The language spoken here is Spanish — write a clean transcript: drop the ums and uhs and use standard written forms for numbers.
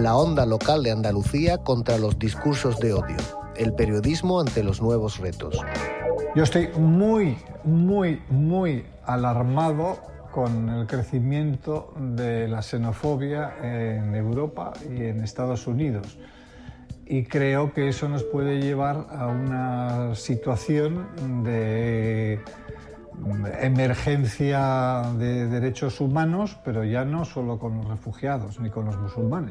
la onda local de Andalucía contra los discursos de odio, el periodismo ante los nuevos retos. Yo estoy muy alarmado con el crecimiento de la xenofobia en Europa y en Estados Unidos. Y creo que eso nos puede llevar a una situación de emergencia de derechos humanos, pero ya no solo con los refugiados ni con los musulmanes.